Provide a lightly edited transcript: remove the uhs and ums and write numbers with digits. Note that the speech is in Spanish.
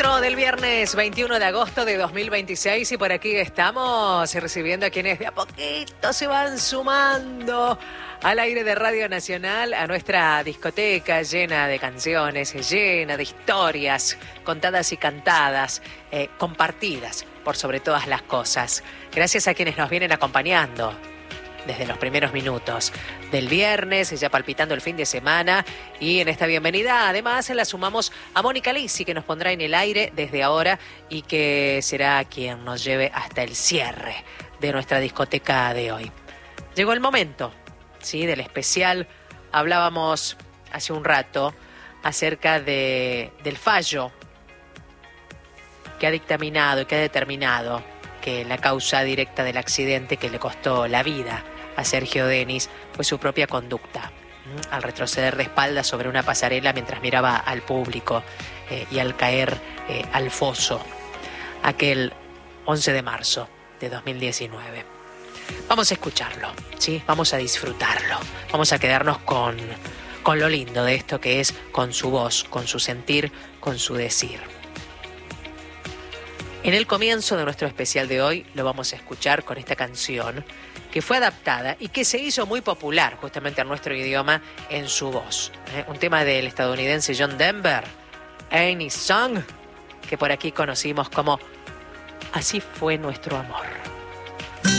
4 del viernes 21 de agosto de 2026 y por aquí estamos recibiendo a quienes de a poquito se van sumando al aire de Radio Nacional, a nuestra discoteca llena de canciones, llena de historias contadas y cantadas, compartidas por sobre todas las cosas. Gracias a quienes nos vienen acompañando desde los primeros minutos del viernes, ya palpitando el fin de semana. Y en esta bienvenida, además, la sumamos a Mónica Lisi, que nos pondrá en el aire desde ahora y que será quien nos lleve hasta el cierre de nuestra discoteca de hoy. Llegó el momento, ¿sí?, del especial. Hablábamos hace un rato acerca del fallo que ha dictaminado y que ha determinado que la causa directa del accidente que le costó la vida a Sergio Denis fue su propia conducta, al retroceder de espaldas sobre una pasarela mientras miraba al público y al caer al foso aquel 11 de marzo de 2019. Vamos a escucharlo, ¿sí? Vamos a disfrutarlo, vamos a quedarnos con lo lindo de esto que es, con su voz, con su sentir, con su decir. En el comienzo de nuestro especial de hoy lo vamos a escuchar con esta canción que fue adaptada y que se hizo muy popular justamente en nuestro idioma en su voz. Un tema del estadounidense John Denver, Any Song, que por aquí conocimos como Así fue nuestro amor.